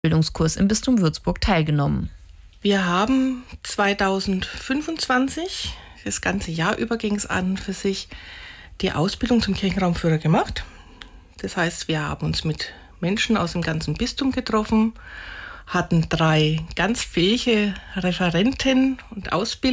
Bildungskurs im Bistum Würzburg teilgenommen. Wir haben 2025, das ganze Jahr über ging es an für sich, die Ausbildung zum Kirchenraumführer gemacht. Das heißt, wir haben uns mit Menschen aus dem ganzen Bistum getroffen, hatten 3 ganz fähige Referenten und Ausbilder